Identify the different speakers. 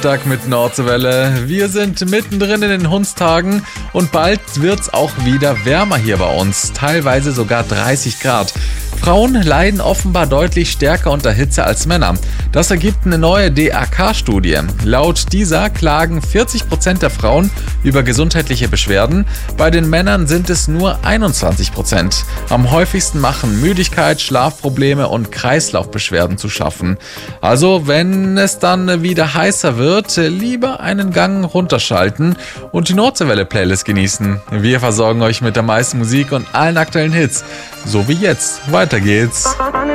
Speaker 1: Freitag mit Nordseewelle. Wir sind mittendrin in den Hundstagen und bald wird's auch wieder wärmer hier bei uns, teilweise sogar 30 Grad. Frauen leiden offenbar deutlich stärker unter Hitze als Männer. Das ergibt eine neue DAK-Studie. Laut dieser klagen 40% der Frauen über gesundheitliche Beschwerden. Bei den Männern sind es nur 21%. Am häufigsten machen Müdigkeit, Schlafprobleme und Kreislaufbeschwerden zu schaffen. Also, wenn es dann wieder heißer wird, lieber einen Gang runterschalten und die Nordseewelle-Playlist genießen. Wir versorgen euch mit der meisten Musik und allen aktuellen Hits. So wie jetzt. Weiter geht's.